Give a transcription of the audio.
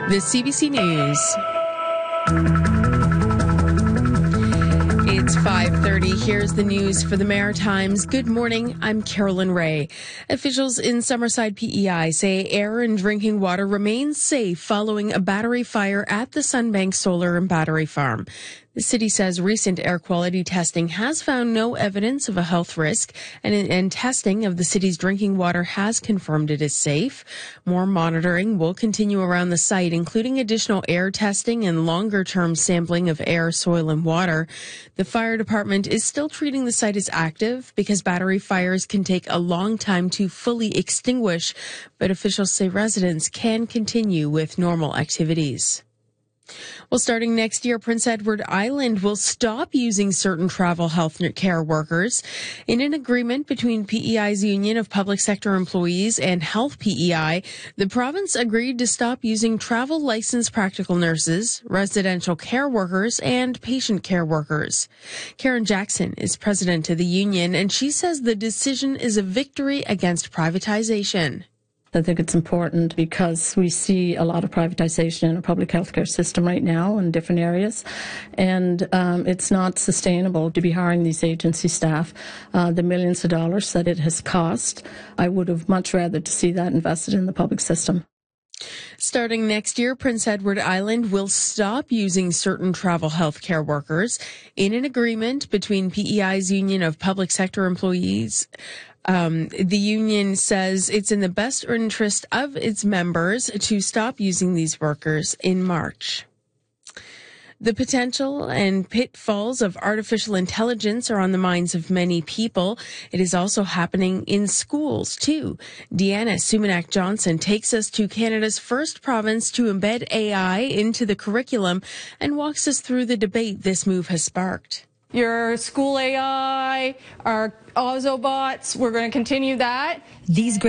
The CBC News. It's 5:30. Here's the news for the Maritimes. Good morning. I'm Carolyn Ray. Officials in Summerside PEI say air and drinking water remain safe following a battery fire at the Sunbank Solar and Battery Farm. The city says recent air quality testing has found no evidence of a health risk, and testing of the city's drinking water has confirmed it is safe. More monitoring will continue around the site, including additional air testing and longer-term sampling of air, soil, and water. The fire department is still treating the site as active because battery fires can take a long time to fully extinguish, but officials say residents can continue with normal activities. Well, starting next year, Prince Edward Island will stop using certain travel health care workers. In an agreement between PEI's Union of Public Sector Employees and Health PEI, the province agreed to stop using travel licensed practical nurses, residential care workers, and patient care workers. Karen Jackson is president of the union, and she says the decision is a victory against privatization. I think it's important because we see a lot of privatization in our public healthcare system right now in different areas, and it's not sustainable to be hiring these agency staff. The millions of dollars that it has cost, I would have much rather to see that invested in the public system. Starting next year, Prince Edward Island will stop using certain travel health care workers. In an agreement between PEI's Union of Public Sector Employees, the union says it's in the best interest of its members to stop using these workers in March. The potential and pitfalls of artificial intelligence are on the minds of many people. It is also happening in schools, too. Deanna Sumanak-Johnson takes us to Canada's first province to embed AI into the curriculum and walks us through the debate this move has sparked. Your school AI, our Ozobots, we're going to continue that. These